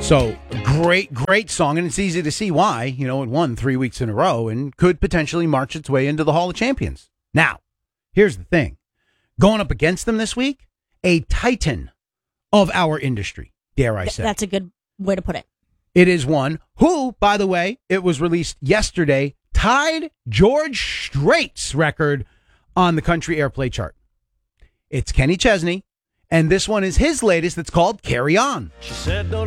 So, great song, and it's easy to see why. You know, it won 3 weeks in a row and could potentially march its way into the Hall of Champions. Now, here's the thing. Going up against them this week, a titan of our industry, dare I say. That's a good way to put it. It is one who, by the way, it was released yesterday, tied George Strait's record on the country airplay chart. It's Kenny Chesney, and this one is his latest. It's called Carry On. She said, don't